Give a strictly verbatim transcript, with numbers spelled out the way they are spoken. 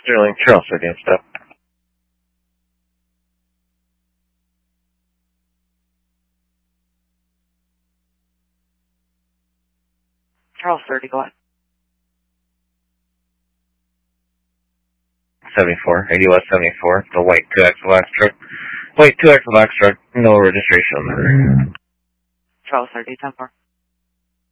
Sterling, Charles thirty on step. Charles thirty, go ahead. seventy-four, U S seventy-four, the white two axle X truck. White two axle X truck, no registration on the rear. Charles thirty, ten four.